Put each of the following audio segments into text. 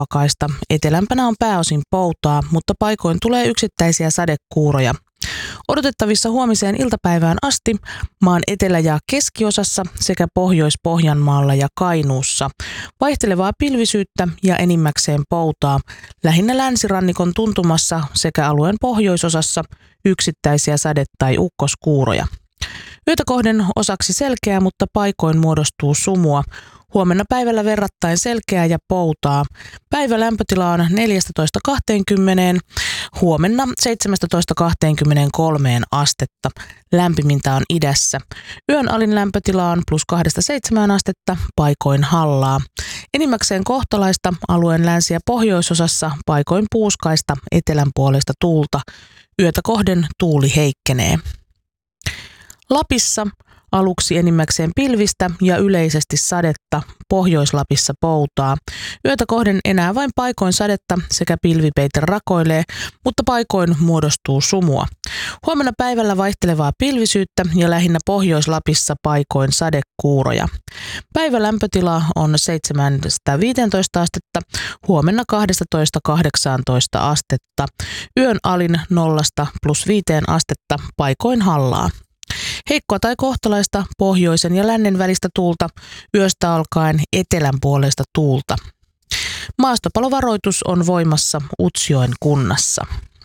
vakaista. Etelämpänä on pääosin poutaa, mutta paikoin tulee yksittäisiä sadekuuroja. Odotettavissa huomiseen iltapäivään asti maan etelä- ja keskiosassa sekä Pohjois-Pohjanmaalla ja Kainuussa vaihtelevaa pilvisyyttä ja enimmäkseen poutaa, lähinnä länsirannikon tuntumassa sekä alueen pohjoisosassa yksittäisiä sade- tai ukkoskuuroja. Yötä kohden osaksi selkeää, mutta paikoin muodostuu sumua. Huomenna päivällä verrattain selkeää ja poutaa. Päivä lämpötila on 14-20, huomenna 17-23 astetta. Lämpimintä on idässä. Yön alin lämpötila on +2-7 astetta, paikoin hallaa. Enimmäkseen kohtalaista alueen länsi- ja pohjoisosassa, paikoin puuskaista etelänpuoleista tuulta. Yötä kohden tuuli heikkenee. Lapissa aluksi enimmäkseen pilvistä ja yleisesti sadetta, Pohjois-Lapissa poutaa. Yötä kohden enää vain paikoin sadetta sekä pilvipeite rakoilee, mutta paikoin muodostuu sumua. Huomenna päivällä vaihtelevaa pilvisyyttä ja lähinnä Pohjois-Lapissa paikoin sadekuuroja. Päivä lämpötila on 7-15 astetta, huomenna 12-18 astetta. Yön alin 0-+5 astetta, paikoin hallaa. Heikkoa tai kohtalaista pohjoisen ja lännen välistä tuulta, yöstä alkaen etelän puolesta tuulta. Maastopalovaroitus on voimassa Utsjoen kunnassa.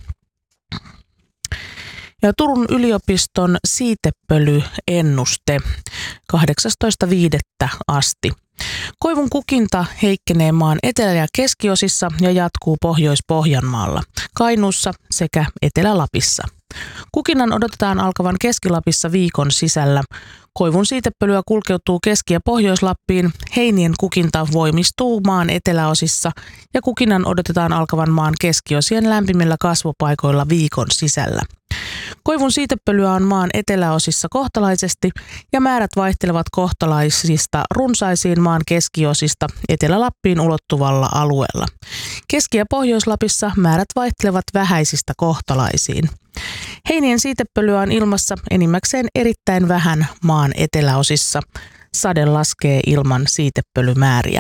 Ja Turun yliopiston siitepölyennuste 18.5. asti. Koivun kukinta heikkenee maan etelä- ja keskiosissa ja jatkuu Pohjois-Pohjanmaalla, Kainuussa sekä Etelä-Lapissa. Kukinnan odotetaan alkavan Keski-Lapissa viikon sisällä. Koivun siitepölyä kulkeutuu Keski- ja Pohjois-Lappiin, heinien kukinta voimistuu maan eteläosissa ja kukinnan odotetaan alkavan maan keskiosien lämpimillä kasvupaikoilla viikon sisällä. Koivun siitepölyä on maan eteläosissa kohtalaisesti ja määrät vaihtelevat kohtalaisista runsaisiin maan keskiosista Etelä-Lappiin ulottuvalla alueella. Keski- ja Pohjois-Lapissa määrät vaihtelevat vähäisistä kohtalaisiin. Heinien siitepölyä on ilmassa enimmäkseen erittäin vähän maan eteläosissa. Sade laskee ilman siitepölymääriä.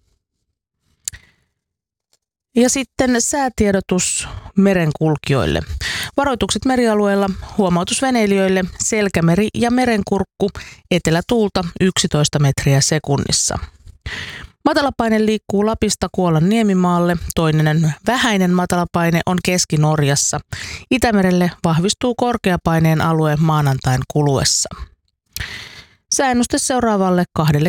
Ja sitten säätiedotus merenkulkijoille. Varoitukset merialueella, huomautus veneilijöille, selkämeri ja merenkurkku, etelätuulta 11 metriä sekunnissa. Matalapaine liikkuu Lapista Kuolan niemimaalle, toinen vähäinen matalapaine on Keski-Norjassa. Itämerelle vahvistuu korkeapaineen alue maanantain kuluessa. Sääennuste seuraavalle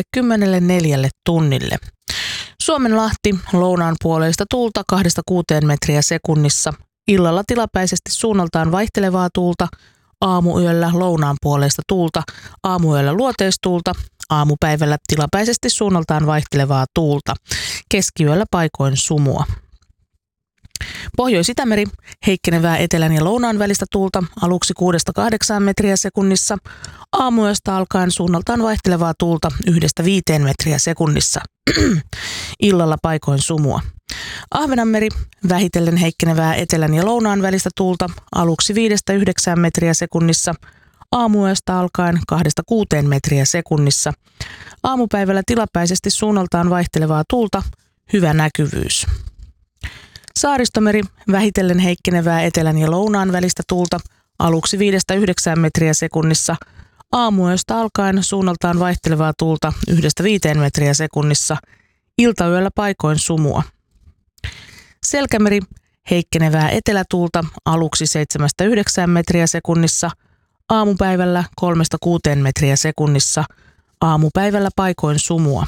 24 tunnille. Suomenlahti lounaan puoleista tuulta 2-6 metriä sekunnissa. Illalla tilapäisesti suunnaltaan vaihtelevaa tuulta, aamuyöllä lounaan puoleista tuulta, aamuyöllä luoteistuulta, aamupäivällä tilapäisesti suunnaltaan vaihtelevaa tuulta, keskiyöllä paikoin sumua. Pohjois-Itämeri heikkenevää etelän ja lounaan välistä tuulta aluksi 6-8 metriä sekunnissa, aamuyöstä alkaen suunnaltaan vaihtelevaa tuulta 1-5 metriä sekunnissa, illalla paikoin sumua. Ahvenanmeri vähitellen heikkenevää etelän ja lounaan välistä tuulta aluksi 5-9 metriä sekunnissa, aamuyöstä alkaen 2-6 metriä sekunnissa. Aamupäivällä tilapäisesti suunnaltaan vaihtelevaa tuulta, hyvä näkyvyys. Saaristomeri vähitellen heikkenevää etelän ja lounaan välistä tuulta aluksi 5-9 metriä sekunnissa, aamuyöstä alkaen suunnaltaan vaihtelevaa tuulta 1-5 metriä sekunnissa, iltayöllä paikoin sumua. Selkämeri heikkenevää etelätuulta aluksi 7-9 metriä sekunnissa, aamupäivällä 3-6 metriä sekunnissa, aamupäivällä paikoin sumua.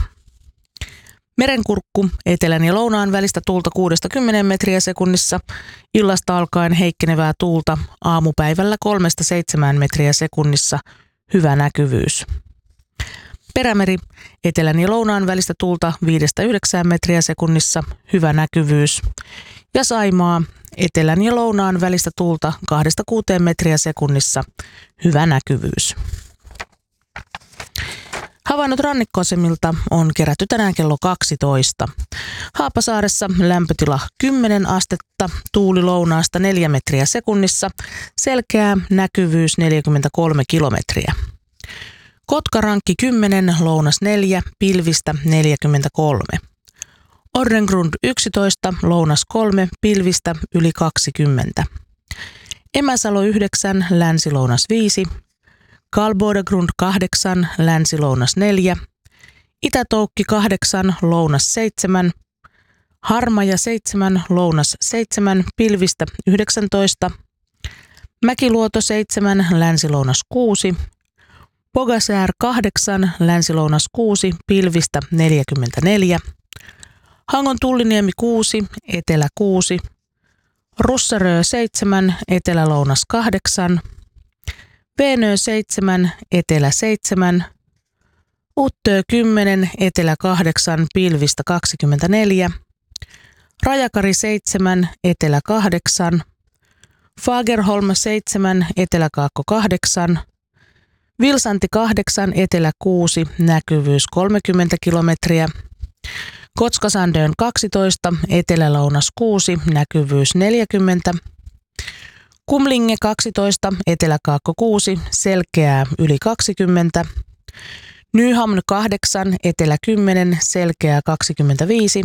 Merenkurkku etelän ja lounaan välistä tuulta 6-10 metriä sekunnissa, illasta alkaen heikkenevää tuulta, aamupäivällä 3-7 metriä sekunnissa, hyvä näkyvyys. Perämeri etelän ja lounaan välistä tuulta 5-9 metriä sekunnissa, hyvä näkyvyys. Ja Saimaa etelän ja lounaan välistä tuulta 2-6 metriä sekunnissa, hyvä näkyvyys. Havainnot rannikkoasemilta on kerätty tänään kello 12. Haapasaaressa lämpötila 10 astetta, tuuli lounaasta 4 metriä sekunnissa, selkeä näkyvyys 43 kilometriä. Kotkarankki 10, lounas 4, pilvistä 43. Orrengrund 11, lounas 3, pilvistä yli 20. Emäsalo 9, länsi-lounas 5. Karlbodegrund 8, länsi-lounas 4. Itätoukki 8, lounas 7. Harmaja 7, lounas 7, pilvistä 19. Mäkiluoto 7, länsi-lounas 6. Pogasär 8, länsi-lounas 6, pilvistä 44. Hangon Tulliniemi 6, etelä 6. Russarö 7, etelä-lounas 8. Veenö 7, etelä 7. Uttö 10, etelä 8, pilvistä 24. Rajakari 7, etelä 8. Fagerholm 7, eteläkaakko 8. Vilsanti 8, etelä 6, näkyvyys 30 kilometriä. Kotskasandön 12, etelä-lounas 6, näkyvyys 40. Kumlinge 12, eteläkaakko 6, selkeää yli 20. Nyhamn 8, etelä 10, selkeää 25.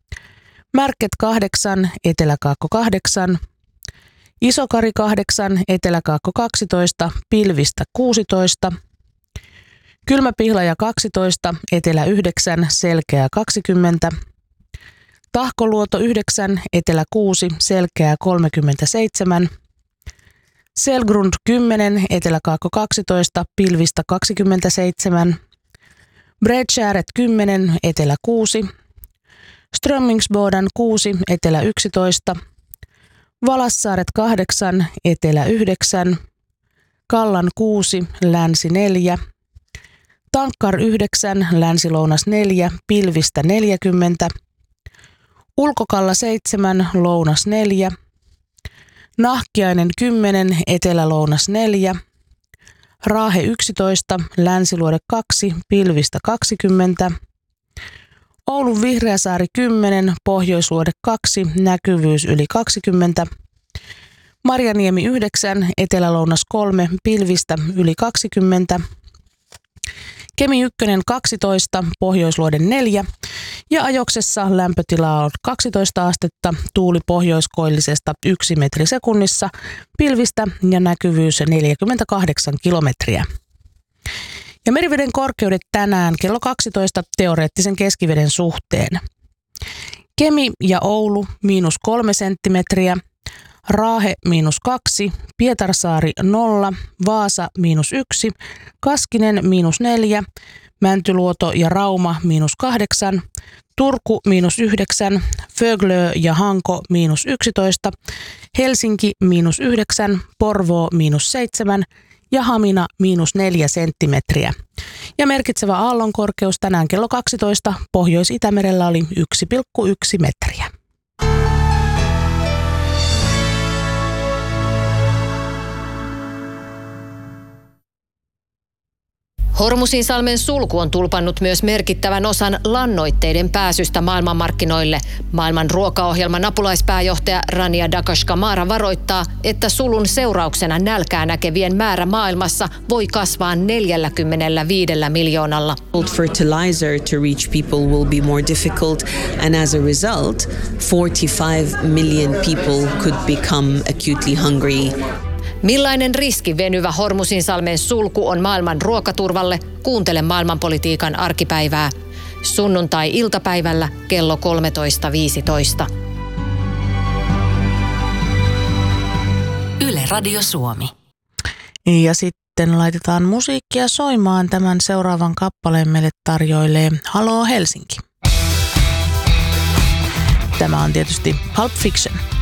Märket 8, eteläkaakko 8. Isokari 8, eteläkaakko 12, pilvistä 16. Kylmäpihlaja 12, etelä 9, selkeää 20. Tahkoluoto 9, etelä 6, selkeää 37. Selgrund 10, eteläkaakko 12, pilvistä 27. Bredskäret 10, etelä 6. Strömmingsboden 6, etelä 11. Valassaaret 8, etelä 9. Kallan 6, länsi 4. Tankkar 9, länsi-lounas 4, pilvistä 40. Ulkokalla 7, lounas 4. Nahkiainen 10, etelä-lounas 4. Raahe 11, länsiluode 2, pilvistä 20. Oulun Vihreäsaari 10, pohjoisluode 2, näkyvyys yli 20. Marjaniemi 9, etelä-lounas 3, pilvistä yli 20. Kemi 1 12, pohjoisluode 4 ja Ajoksessa lämpötila on 12 astetta, tuuli pohjoiskoillisesta 1 metri sekunnissa, pilvistä ja näkyvyys 48 kilometriä. Ja meriveden korkeudet tänään kello 12 teoreettisen keskiveden suhteen. Kemi ja Oulu -3 senttimetriä, Raahe -2, Pietarsaari 0, Vaasa -1, Kaskinen -4, Mäntyluoto ja Rauma -8, Turku -9, Föglö ja Hanko -11, Helsinki -9, Porvoo -7 ja Hamina -4 senttimetriä. Ja merkitsevä aallonkorkeus tänään kello 12 Pohjois-Itämerellä oli 1,1 metriä. Hormusinsalmen sulku on tulpannut myös merkittävän osan lannoitteiden pääsystä maailmanmarkkinoille. Maailman ruokaohjelman apulaispääjohtaja Rania Dakashkamara varoittaa, että sulun seurauksena nälkää näkevien määrä maailmassa voi kasvaa 45 miljoonalla. Fertilizer to reach people will be more difficult, and as a result, 45 million people could become acutely hungry. Millainen riski venyvä Hormusinsalmen sulku on maailman ruokaturvalle? Kuuntele maailmanpolitiikan arkipäivää. Sunnuntai-iltapäivällä kello 13.15. Yle Radio Suomi. Ja sitten laitetaan musiikkia soimaan. Tämän seuraavan kappaleen meille tarjoilee Haloo Helsinki. Tämä on tietysti Pulp Fiction.